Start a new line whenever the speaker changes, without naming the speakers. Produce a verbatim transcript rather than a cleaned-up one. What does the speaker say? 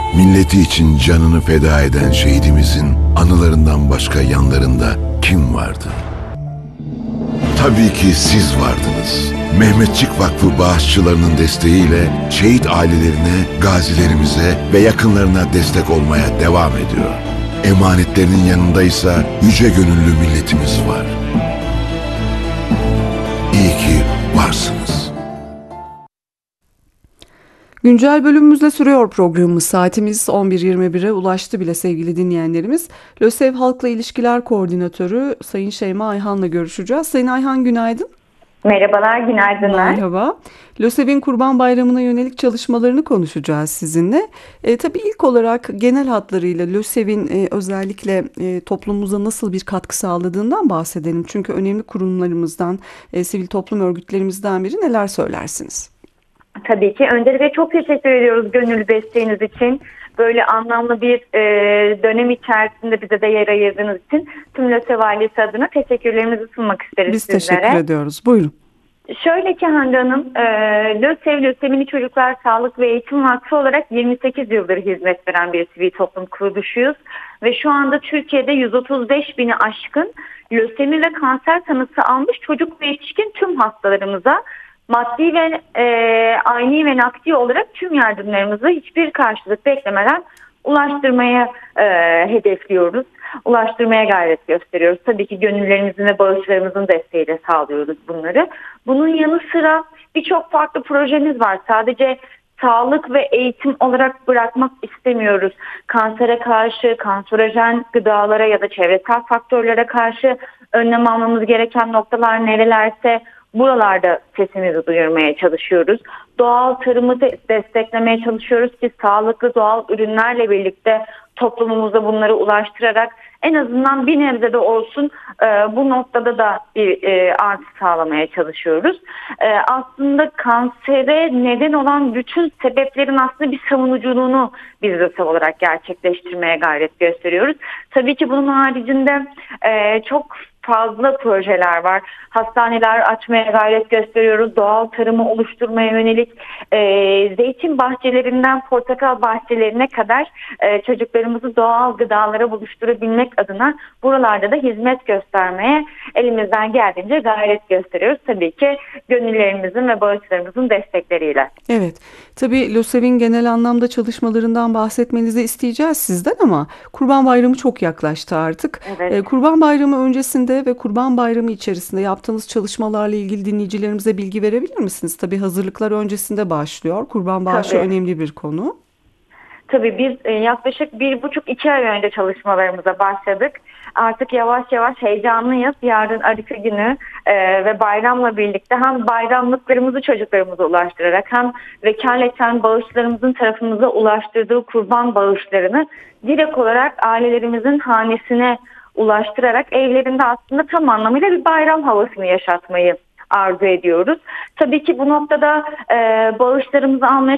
Milleti için canını feda eden şehidimizin anılarından başka yanlarında kim vardı? Tabii ki siz vardınız. Mehmetçik Vakfı bağışçılarının desteğiyle şehit ailelerine, gazilerimize ve yakınlarına destek olmaya devam ediyor. Emanetlerinin yanındaysa yüce gönüllü milletimiz var. İyi ki varsınız.
Güncel bölümümüzle sürüyor programımız. Saatimiz on bir yirmi bire ulaştı bile sevgili dinleyenlerimiz. LÖSEV Halkla İlişkiler Koordinatörü Sayın Şeyma Ayhan'la görüşeceğiz. Sayın Ayhan, günaydın.
Merhabalar, günaydınlar.
Merhaba. LÖSEV'in Kurban Bayramı'na yönelik çalışmalarını konuşacağız sizinle. E, tabii ilk olarak genel hatlarıyla LÖSEV'in e, özellikle e, toplumumuza nasıl bir katkı sağladığından bahsedelim. Çünkü önemli kurumlarımızdan, e, sivil toplum örgütlerimizden biri, neler söylersiniz?
Tabii ki. Öncelikle çok teşekkür ediyoruz gönüllü desteğiniz için. Böyle anlamlı bir e, dönem içerisinde bize de yer ayırdığınız için tüm LÖSEV ailesi adına teşekkürlerimizi sunmak isteriz
Biz
sizlere.
Biz teşekkür ediyoruz. Buyurun.
Şöyle ki Hande Hanım, e, LÖSEV, LÖSEV'in Çocuklar Sağlık ve Eğitim Vakfı olarak yirmi sekiz yıldır hizmet veren bir sivil toplum kuruluşuyuz. Ve şu anda Türkiye'de yüz otuz beş bini aşkın lösemi ve kanser tanısı almış çocuk ve yetişkin tüm hastalarımıza maddi ve e, ayni ve nakdi olarak tüm yardımlarımızı hiçbir karşılık beklemeden ulaştırmaya e, hedefliyoruz. Ulaştırmaya gayret gösteriyoruz. Tabii ki gönüllerimizin ve bağışlarımızın desteğiyle sağlıyoruz bunları. Bunun yanı sıra birçok farklı projemiz var. Sadece sağlık ve eğitim olarak bırakmak istemiyoruz. Kansere karşı, kanserojen gıdalara ya da çevresel faktörlere karşı önlem almamız gereken noktalar nerelerse buralarda sesimizi duyurmaya çalışıyoruz. Doğal tarımı de desteklemeye çalışıyoruz ki sağlıklı doğal ürünlerle birlikte toplumumuza bunları ulaştırarak en azından bir nebze de olsun e, bu noktada da bir e, artı sağlamaya çalışıyoruz. E, aslında kansere neden olan bütün sebeplerin aslında bir savunuculuğunu biz LÖSEV olarak gerçekleştirmeye gayret gösteriyoruz. Tabii ki bunun haricinde e, çok fazla projeler var. Hastaneler açmaya gayret gösteriyoruz. Doğal tarımı oluşturmaya yönelik e, zeytin bahçelerinden portakal bahçelerine kadar e, çocuklarımızı doğal gıdalara buluşturabilmek adına buralarda da hizmet göstermeye elimizden geldiğince gayret gösteriyoruz. Tabii ki gönüllerimizin ve bağışlarımızın destekleriyle.
Evet. Tabii LÖSEV'in genel anlamda çalışmalarından bahsetmenizi isteyeceğiz sizden ama Kurban Bayramı çok yaklaştı artık.
Evet.
Ee, Kurban Bayramı öncesinde ve Kurban Bayramı içerisinde yaptığınız çalışmalarla ilgili dinleyicilerimize bilgi verebilir misiniz? Tabii hazırlıklar öncesinde başlıyor. Kurban bağışı
Tabii.
önemli bir konu.
Tabii biz e, yaklaşık bir buçuk iki ay önce çalışmalarımıza başladık. Artık yavaş yavaş heyecanlıyız. Yarın Arife günü e, ve bayramla birlikte hem bayramlıklarımızı çocuklarımıza ulaştırarak hem vekaleten bağışlarımızın tarafımıza ulaştırdığı kurban bağışlarını direkt olarak ailelerimizin hanesine ulaştırarak evlerinde aslında tam anlamıyla bir bayram havasını yaşatmayı arzu ediyoruz. Tabii ki bu noktada e, bağışlarımızı almaya